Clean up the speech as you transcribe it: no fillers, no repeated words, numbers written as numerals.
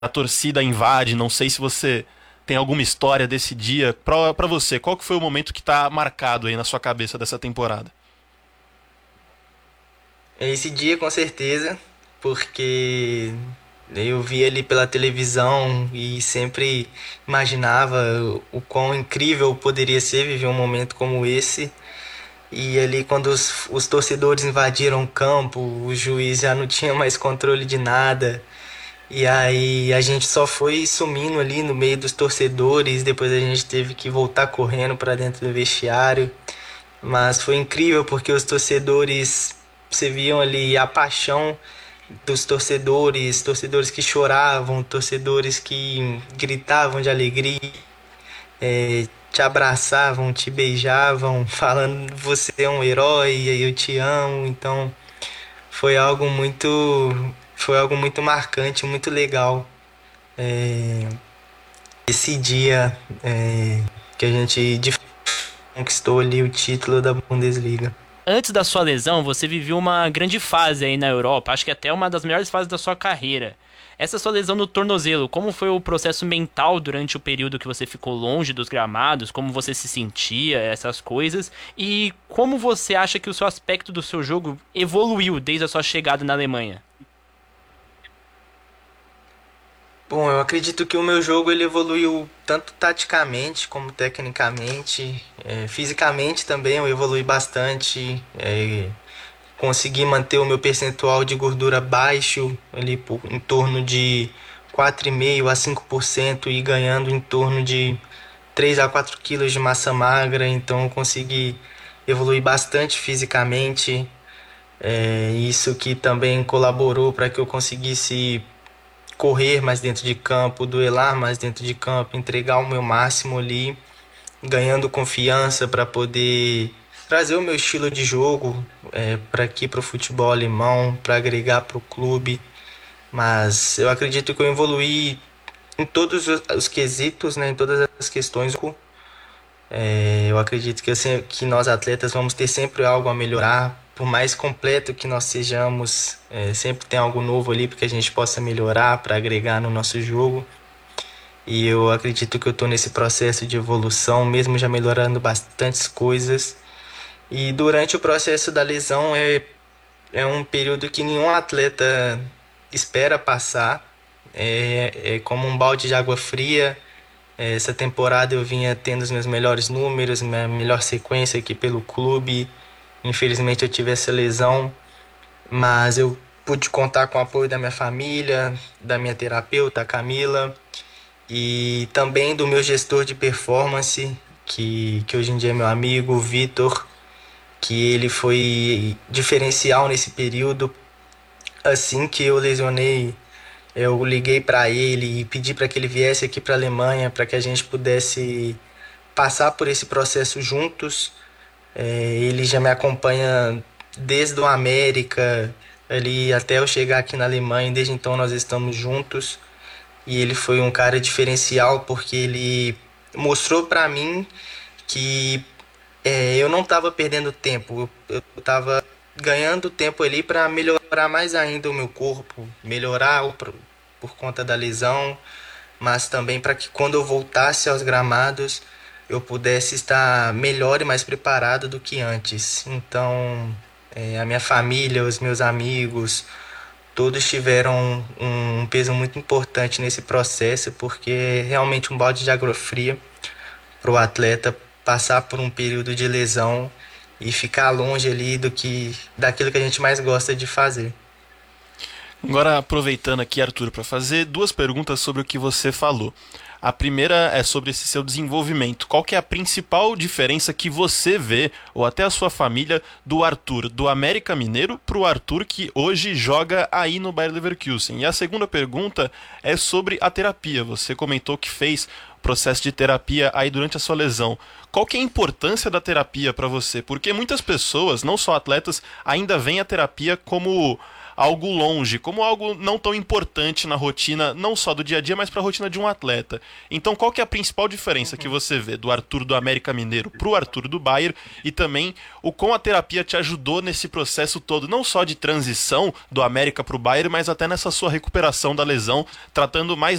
a torcida invade. Não sei se você tem alguma história desse dia. Pra você, qual que foi o momento que tá marcado aí na sua cabeça dessa temporada? Esse dia com certeza, porque eu via ele pela televisão e sempre imaginava o quão incrível poderia ser viver um momento como esse. E ali, quando os torcedores invadiram o campo, o juiz já não tinha mais controle de nada. E aí a gente só foi sumindo ali no meio dos torcedores. Depois a gente teve que voltar correndo para dentro do vestiário. Mas foi incrível porque os torcedores, você viam ali a paixão dos torcedores, torcedores que choravam, torcedores que gritavam de alegria, te abraçavam, te beijavam, falando você é um herói, eu te amo. Então foi algo muito, foi algo muito marcante, muito legal. Esse dia que a gente de fato conquistou ali o título da Bundesliga. Antes da sua lesão, você viveu uma grande fase aí na Europa, acho que até uma das melhores fases da sua carreira. Essa sua lesão no tornozelo, como foi o processo mental durante o período que você ficou longe dos gramados? Como você se sentia, essas coisas? E como você acha que o seu aspecto do seu jogo evoluiu desde a sua chegada na Alemanha? Bom, eu acredito que o meu jogo ele evoluiu tanto taticamente como tecnicamente, fisicamente também eu evolui bastante, consegui manter o meu percentual de gordura baixo, ali em torno de 4,5 a 5% e ganhando em torno de 3 a 4 quilos de massa magra, então eu consegui evoluir bastante fisicamente, isso que também colaborou para que eu conseguisse correr mais dentro de campo, duelar mais dentro de campo, entregar o meu máximo ali, ganhando confiança para poder trazer o meu estilo de jogo para aqui para o futebol alemão, para agregar para o clube. Mas eu acredito que eu evoluí em todos os quesitos, né, em todas as questões. Eu acredito que nós atletas vamos ter sempre algo a melhorar. Por mais completo que nós sejamos, sempre tem algo novo ali para que a gente possa melhorar, para agregar no nosso jogo. E eu acredito que eu estou nesse processo de evolução, mesmo já melhorando bastantes coisas. E durante o processo da lesão é um período que nenhum atleta espera passar. É como um balde de água fria. Essa temporada eu vinha tendo os meus melhores números, minha melhor sequência aqui pelo clube. Infelizmente eu tive essa lesão, mas eu pude contar com o apoio da minha família, da minha terapeuta, a Camila, e também do meu gestor de performance, que hoje em dia é meu amigo, o Vitor, que ele foi diferencial nesse período. Assim que eu lesionei, eu liguei para ele e pedi para que ele viesse aqui para a Alemanha para que a gente pudesse passar por esse processo juntos. Ele já me acompanha desde o América ali até eu chegar aqui na Alemanha. Desde então nós estamos juntos e ele foi um cara diferencial porque ele mostrou para mim que eu não estava perdendo tempo, eu estava ganhando tempo ali para melhorar mais ainda o meu corpo, melhorar por conta da lesão, mas também para que quando eu voltasse aos gramados eu pudesse estar melhor e mais preparado do que antes. Então, a minha família, os meus amigos, todos tiveram um peso muito importante nesse processo, porque é realmente um balde de água fria para o atleta passar por um período de lesão e ficar longe ali daquilo que a gente mais gosta de fazer. Agora, aproveitando aqui, Arthur, para fazer duas perguntas sobre o que você falou. A primeira é sobre esse seu desenvolvimento. Qual que é a principal diferença que você vê, ou até a sua família, do Arthur do América Mineiro para o Arthur que hoje joga aí no Bayer Leverkusen? E a segunda pergunta é sobre a terapia. Você comentou que fez processo de terapia aí durante a sua lesão. Qual que é a importância da terapia para você? Porque muitas pessoas, não só atletas, ainda veem a terapia como algo longe, como algo não tão importante na rotina, não só do dia a dia, mas para a rotina de um atleta. Então, qual que é a principal diferença que você vê do Arthur do América Mineiro pro Arthur do Bayern, e também o como a terapia te ajudou nesse processo todo, não só de transição do América pro Bayern, mas até nessa sua recuperação da lesão, tratando mais